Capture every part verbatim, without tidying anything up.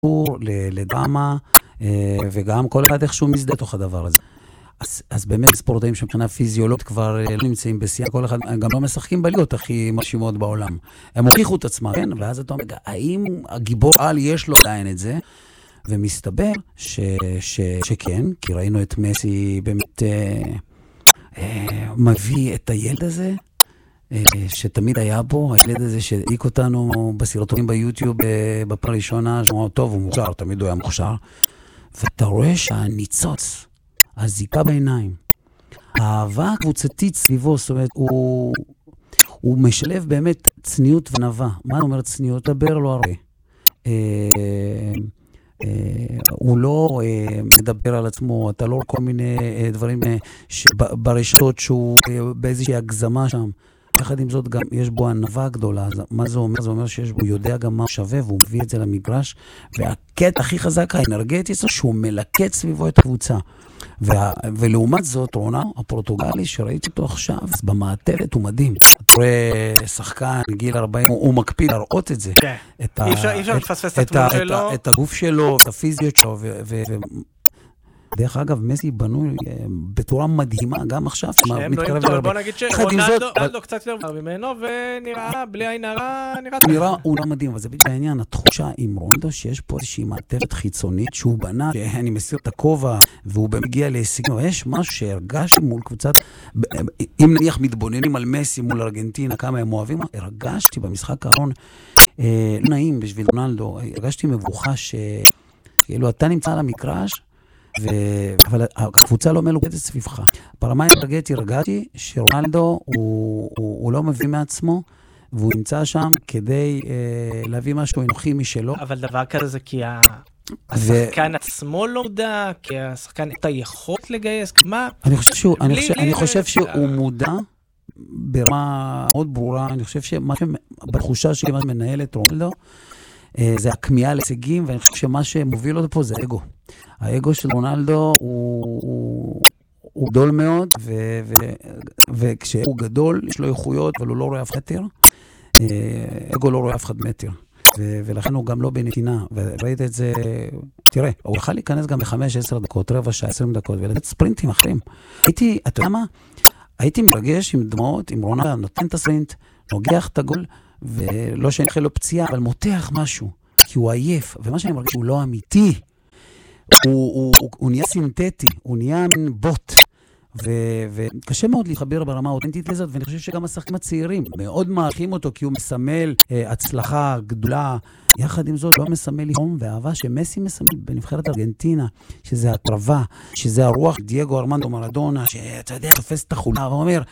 לדרמה, וגם כל אחד איכשהו מזדה תוך הדבר הזה. אז, אז באמת ספורטאים שמבחינה פיזיולוגית כבר לא נמצאים בשיאה, כל אחד, גם לא משחקים בליגות הכי מרשימות בעולם. הם הוכיחו את עצמם, כן? ואז אתה אומר, האם הגיבור על יש לו עדיין את זה? ומסתבר ש, ש, שכן, כי ראינו את מסי באמת אה, אה, מביא את הילד הזה, אה, שתמיד היה בו, הילד הזה שהעיק אותנו בסרטונים ביוטיוב בפעם הראשונה, שאומר, טוב, הוא מוכשר, תמיד הוא היה מוכשר, ואתה רואה שהניצוץ, הזיקה בעיניים, האהבה הקבוצתית סביבו, זאת אומרת, הוא, הוא משלב באמת צניעות ונאווה. מה זאת אומרת צניעות? דבר לא הרבה. אה, הוא לא מדבר על עצמו, אתה לא רואה כל מיני דברים ברשתות שהוא באיזושהי הגזמה שם. יחד עם זאת גם יש בו ענווה גדולה. מה זה אומר? זה אומר שהוא יודע גם מה הוא שווה, והוא מביא את זה למגרש, והקטע הכי חזק האנרגטי זה שהוא מלקט סביבו את הקבוצה. ולעומת זאת, רונה, הפורטוגלי, שראיתי אותו עכשיו, במעטרת הוא מדהים. אתה רואה שחקן, גיל ארבעים, הוא מקפיד להראות את זה. אי אפשר לפספס את התמונה שלו. את הגוף שלו, את הפיזיות שלו, דרך אגב, מסי בנוי בצורה מדהימה, גם עכשיו. שהם לא ימתור, בוא נגיד שרונלדו קצת יותר ממנו, ונראה, בלי עין הרע, נראה... הוא נראה, הוא לא מדהים, אבל זה בדיוק העניין, התחושה עם רונלדו, שיש פה איזושהי מעטפת חיצונית, שהוא בנה, שאני מסיר את הכובע, והוא מגיע להישגים, יש משהו שהרגשתי מול קבוצת, אם נניח מתבוננים על מסי מול ארגנטינה, כמה הם אוהבים, הרגשתי במשחק האחרון, לא נעים בשביל רונלדו, הרגשתי מבוכה שכאילו אתה נמצא על המגרש, ו... אבל הקבוצה לא מלוכדת סביבך. ברמה האנרגטית הרגעתי שרונלדו הוא, הוא, הוא לא מביא מעצמו, והוא נמצא שם כדי אה, להביא משהו אנוכי משלו. אבל דבר כזה זה כי השחקן ו... עצמו לא מודע, כי השחקן את היכולת לגייס, מה? אני חושב שהוא, אני חושב, אני חושב שהוא מודע ברמה מאוד ברורה. אני חושב שמה שבתחושה שלי מה שמנהל את רונלדו, זה הכמיהה להישגים, ואני חושב שמה שמוביל אותו פה זה אגו. האגו של רונלדו הוא, הוא, הוא גדול מאוד, ו, ו, וכשהוא גדול, יש לו איכויות, אבל הוא לא רואה אף מטר. אגו לא רואה אף אחד מטר. ו, ולכן הוא גם לא בנתינה. וראית את זה, תראה, הוא יכול להיכנס גם ב-חמש עשרה דקות, רבע שעה, עשרים דקות, ולתת ספרינטים אחרים. הייתי, אתה יודע מה? הייתי מרגש עם דמעות, עם רונלדו, נותן את הספרינט, נוגח את הגול, ולא שנחה לו פציעה, אבל מותח משהו, כי הוא עייף, ומה שאני מרגיש הוא לא אמיתי, הוא, הוא, הוא, הוא נהיה סינתטי, הוא נהיה מין בוט, ו, וקשה מאוד להתחבר ברמה האותנטית לזאת, ואני חושב שגם השחקנים הצעירים מאוד מעריכים אותו, כי הוא מסמל אה, הצלחה גדולה, יחד עם זאת לא מסמל יום ואהבה שמסי מסמל בנבחרת ארגנטינה, שזה הטרווה, שזה הרוח דייגו ארמנדו מרדונה, שאתה יודע, תופס את החולה ואומר,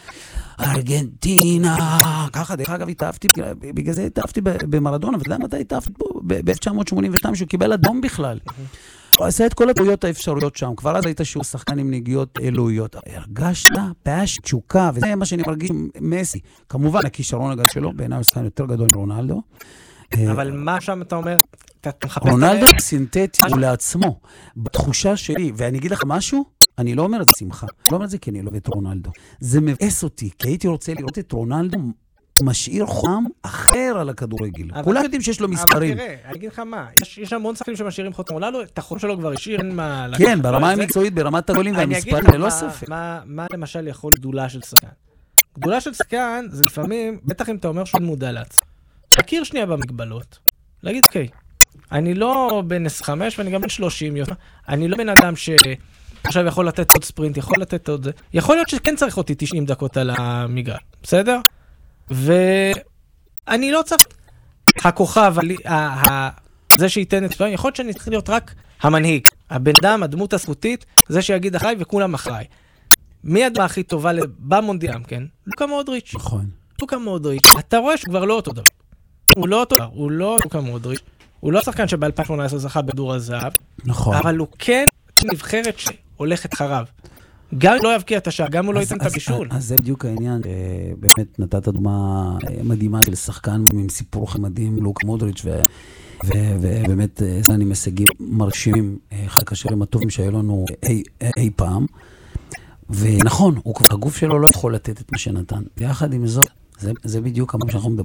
ארגנטינה, ככה, דרך אגב, התאהבתי, בגלל זה התאהבתי במרדונה, ואתה יודע מתי התאהבתי בו? ב-אלף תשע מאות שמונים ושתיים, שהוא קיבל אדום בכלל. הוא עשה את כל הטעויות האפשריות שם, כבר אז היית שהוא שחקן עם נגיעות אלוהיות. הרגשת פאש, תשוקה, וזה מה שאני מרגיש עם מסי. כמובן, הכישרון הגדול שלו, בעיניי הוא שחקן יותר גדול מרונלדו. אבל מה שם אתה אומר? רונלדו סינתטי הוא לעצמו, בתחושה שלי, ואני אגיד לך משהו, אני לא אומר את שמחה, לא אומר את זה כי אני לא את רונלדו. זה מבאס אותי, כי הייתי רוצה לראות את רונלדו משאיר חותם אחר על הכדורגל. כולם יודעים שיש לו מספרים. אבל תראה, אני אגיד לך מה, יש המון שחקנים שמשאירים חותם, רונלדו, את החותם שלו כבר השאיר, אין מה... כן, ברמה המקצועית, ברמת הגולים והמספרים, ללא ספק. מה למשל יכול גדולה של שחקן? גדולה של שחקן זה לפעמים, בטח אם אתה אומר שהוא מודע לעצמו. תכיר שנייה במגבלות. להגיד, אוקיי, אני לא בן עשרים וחמש ואני גם בן שלושים יותר. אני לא בן אדם שעכשיו יכול לתת עוד ספרינט, יכול לתת עוד זה. יכול להיות שכן צריך אותי תשעים דקות על המגרש, בסדר? ואני לא צריך הכוכב, זה שייתן את זה, יכול להיות שאני צריך להיות רק המנהיג, הבן אדם, הדמות הזכותית, זה שיגיד אחריי וכולם אחריי. מי הדמה הכי טובה במונדיאל, כן? לוקה מודריץ'. נכון. לוקה מודריץ'. אתה רואה שכבר לא אותו דבר. הוא לא אותו דבר, הוא לא לוקה מודריץ'. הוא לא שחקן שב-אלפיים שמונה עשרה זכה בכדור הזהב. נכון. אבל הוא כן נבחרת שהולכת חרב. גם לא יבקיע את השעה, גם הוא לא ייתן את הבישול. אז זה בדיוק העניין, באמת נתת דוגמה מדהימה של שחקן עם סיפור מדהים, לוקה מודריץ', ובאמת אני משגים מרשימים, אחד הקשרים הטובים שהיו לנו אי פעם, ונכון, הגוף שלו לא יכול לתת את מה שנתן. ויחד עם זאת, זה בדיוק כמו שאנחנו מדברים.